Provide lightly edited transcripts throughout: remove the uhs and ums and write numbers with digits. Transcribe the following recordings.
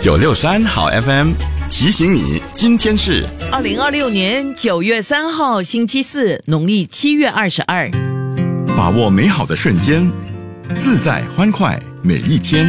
963好 FM 提醒你，今天是 2026年9月3号星期四，农历7月22。 把握美好的瞬间，自在欢快每一天。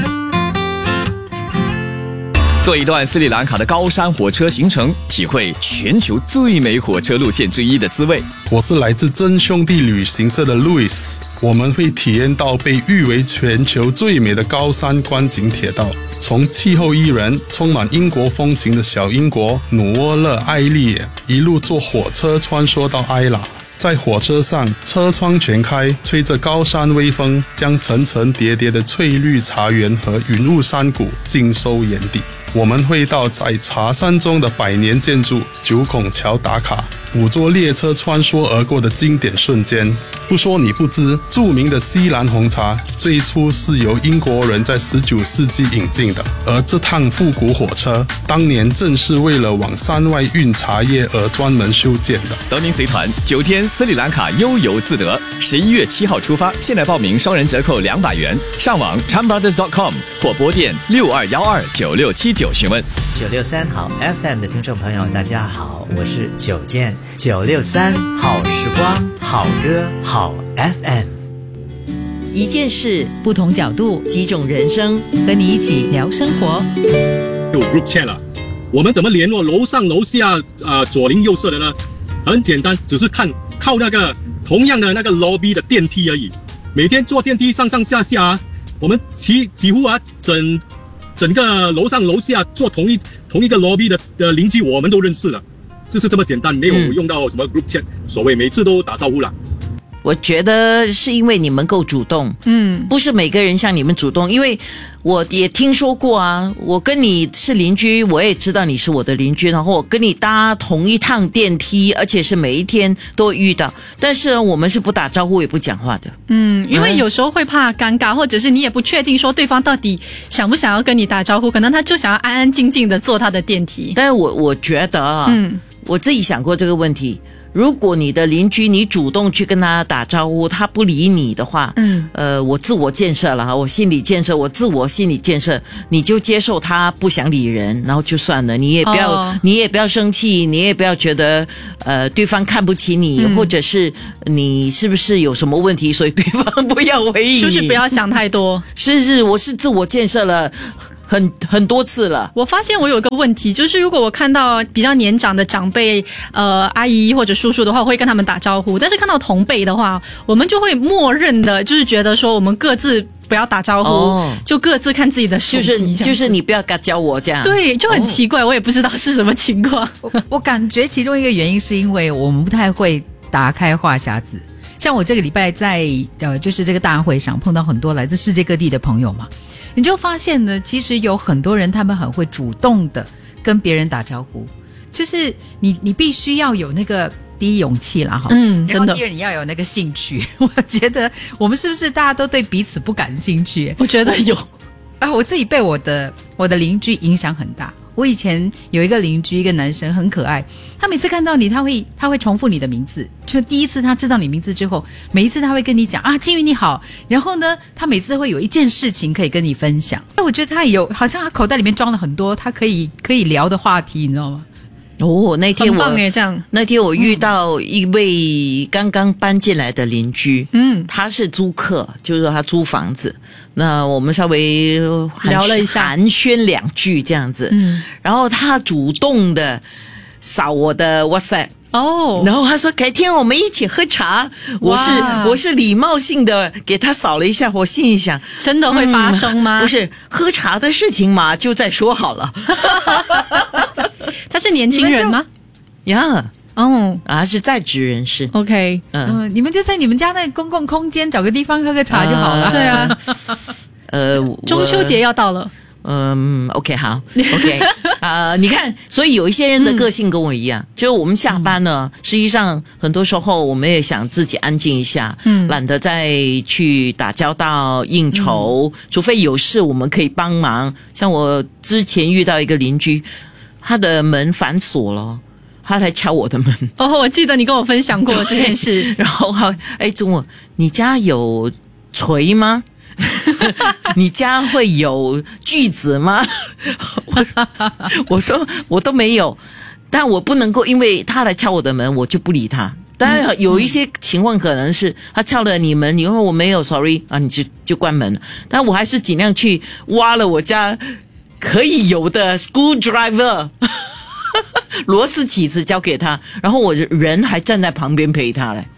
做一段斯里兰卡的高山火车行程，体会全球最美火车路线之一的滋味。 我是来自真兄弟旅行社的 Louis， 我们会体验到被誉为全球最美的高山观景铁道，从气候宜人、充满英国风情的小英国努沃勒艾利耶，一路坐火车穿梭到埃拉。在火车上，车窗全开，吹着高山微风，将层层叠叠的翠绿茶园和云雾山谷尽收眼底。我们会到在茶山中的百年建筑九孔桥打卡，捕捉列车穿梭而过的经典瞬间。不说你不知，著名的西兰红茶最初是由英国人在19世纪引进的，而这趟复古火车当年正是为了往山外运茶叶而专门修建的。 德明随团9天斯里兰卡悠游自得，11月7号出发，现在报名双人折扣200元，上网 chanbrothers.com 或拨电62129679询问。 963好 FM 的听众朋友，大家好，我是九健，963好时光，好歌，好 FM。 一件事， 不同角度， 几种人生， 和你一起聊生活。 有 group chat 了，我们怎么联络楼上楼下左邻右舍的呢？很简单，只是靠那个同样的那个 lobby 的电梯而已。每天坐电梯上上下下我们几乎整个楼上楼下坐同一个 lobby 的邻居我们都认识了，就是这么简单，没有用到什么 group chat，所谓每次都打招呼了。 我觉得是因为你们够主动，不是每个人像你们主动，因为我也听说过啊，我跟你是邻居，我也知道你是我的邻居，然后我跟你搭同一趟电梯，而且是每一天都会遇到，但是我们是不打招呼也不讲话的。 因为有时候会怕尴尬，或者是你也不确定说对方到底想不想要跟你打招呼，可能他就想要安安静静的坐他的电梯。 但是我觉得我自己想过这个问题，如果你的邻居你主动去跟他打招呼，他不理你的话，我自我建设了，我心理建设，我自我心理建设，你就接受他不想理人，然后就算了，你也不要生气，你也不要觉得对方看不起你，或者是你是不是有什么问题，所以对方不要回应你， 就是不要想太多。 是，我是自我建设了很多次了。 我发现我有一个问题，就是如果我看到比较年长的长辈阿姨或者叔叔的话，我会跟他们打招呼，但是看到同辈的话，我们就会默认的就是觉得说我们各自不要打招呼，就各自看自己的手机， 就是你不要嘎教我这样。 对，就很奇怪，我也不知道是什么情况。 我感觉其中一个原因是因为我们不太会打开话匣子。像我这个礼拜在就是这个大会上碰到很多来自世界各地的朋友嘛，你就发现呢，其实有很多人他们很会主动的跟别人打招呼，就是你必须要有那个第一勇气啦，真的。第二你要有那个兴趣。我觉得我们是不是大家都对彼此不感兴趣？ 我觉得有我自己被我的邻居影响很大。我以前有一个邻居，一个男生很可爱，他每次看到你他会重复你的名字，就第一次他知道你名字之后，每一次他会跟你讲啊，金鱼你好，然后呢他每次会有一件事情可以跟你分享。我觉得他有好像他口袋里面装了很多他可以聊的话题，你知道吗？ 那天很棒耶，这样。 那天我遇到一位刚刚搬进来的邻居，他是租客，就是说他租房子。那我们稍微聊了一下， 寒暄2句这样子。然后他主动的扫我的 WhatsApp。然后他说改天我们一起喝茶，我是礼貌性的给他扫了一下，我心里想真的会发生吗？ 不是，喝茶的事情嘛，就再说好了。 他是年轻人吗？ 呀，是在职人士。 OK， 你们就在你们家那公共空间找个地方喝个茶就好了。 对啊。中秋节要到了。 OK 好 OK 你看，所以有一些人的个性跟我一样，就是我们下班呢，实际上很多时候我们也想自己安静一下，懒得再去打交道应酬，除非有事我们可以帮忙。像我之前遇到一个邻居，他的门反锁了，他来敲我的门。 我记得你跟我分享过这件事。 然后中午你家有锤吗？ 你家会有锯子吗？我说我都没有，但我不能够因为他来敲我的门，我就不理他。当然有一些情况可能是他敲了你门，你说我没有 sorry 啊，你就关门了。但我还是尽量去挖了我家可以有的 screwdriver 螺丝起子交给他，然后我人还站在旁边陪他嘞。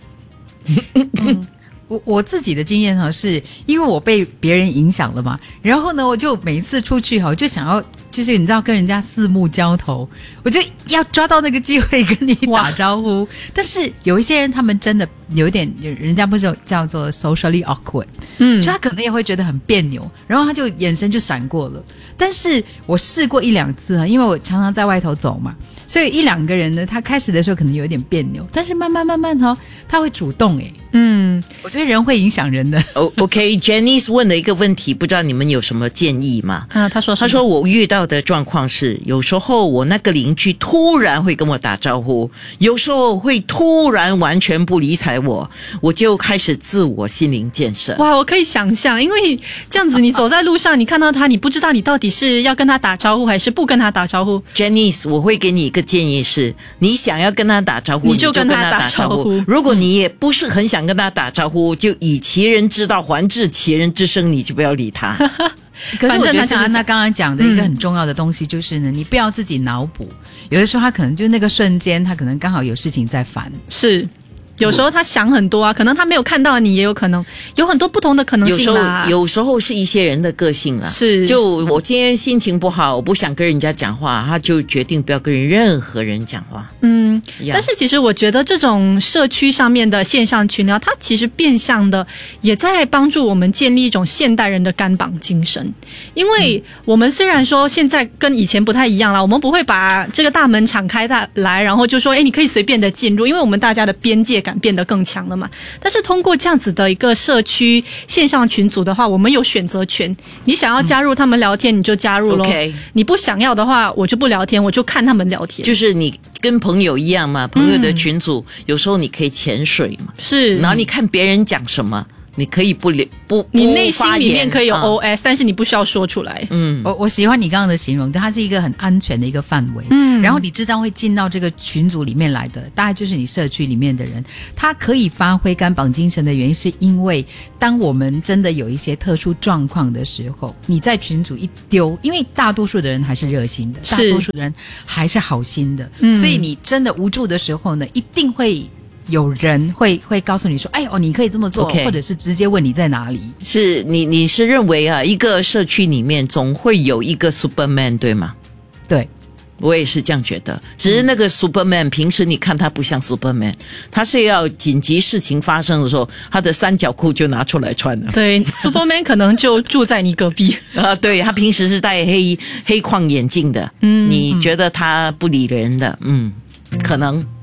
我自己的经验哈，是因为我被别人影响了嘛，然后呢，我就每一次出去哈，就想要就是你知道跟人家四目交投，我就要抓到那个机会跟你打招呼。但是有一些人他们真的有一点，人家不是叫做 socially awkward， 就他可能也会觉得很别扭，然后他就眼神就闪过了。但是我试过1-2次啊，因为我常常在外头走嘛，所以1-2个人呢，他开始的时候可能有点别扭，但是慢慢哦，他会主动我觉得人会影响人的。 OK，Janice 问了一个问题，不知道你们有什么建议吗？ 他说我遇到的状况是，有时候我那个邻居突然会跟我打招呼，有时候会突然完全不理睬我，我就开始自我心灵建设。 哇，我可以想象，因为这样子你走在路上，你看到他，你不知道你到底是要跟他打招呼还是不跟他打招呼。 Janice， 我会给你一个建议是，你想要跟他打招呼， 你就跟他打招呼。 如果你也不是很想跟他打招呼，就以其人之道还治其人之身，你就不要理他。 可是我觉得像他刚刚讲的一个很重要的东西就是呢，你不要自己脑补，有的时候他可能就那个瞬间他可能刚好有事情在烦， 是有时候他想很多啊，可能他没有看到你，也有可能有很多不同的可能性啦。 有时候是一些人的个性啦， 是就我今天心情不好，我不想跟人家讲话，他就决定不要跟任何人讲话。 但是其实我觉得这种社区上面的线上群聊，它其实变相的也在帮助我们建立一种现代人的干绑精神。因为我们虽然说现在跟以前不太一样啦，我们不会把这个大门敞开来，然后就说你可以随便的进入，因为我们大家的边界感变得更强了嘛。但是通过这样子的一个社区线上群组的话，我们有选择权，你想要加入他们聊天你就加入咯，你不想要的话我就不聊天，我就看他们聊天。 就是你跟朋友一样嘛，朋友的群组有时候你可以潜水嘛， 是， 然后你看别人讲什么，你可以不你内心里面可以有 OS，但是你不需要说出来。 我喜欢你刚刚的形容，它是一个很安全的一个范围。然后你知道会进到这个群组里面来的，大概就是你社区里面的人，他可以发挥干绑精神的原因，是因为当我们真的有一些特殊状况的时候，你在群组一丢，因为大多数的人还是热心的，大多数的人还是好心的，所以你真的无助的时候呢，一定会有人会告诉你说，你可以这么做，或者是直接问你在哪里。 是你是认为啊，一个社区里面总会有一个 Superman 对吗？ 对， 我也是这样觉得，只是那个 Superman 平时你看他不像 Superman， 他是要紧急事情发生的时候，他的三角裤就拿出来穿了。 对，Superman 可能就住在你隔壁对，他平时是戴黑框眼镜的，你觉得他不理人的，可能。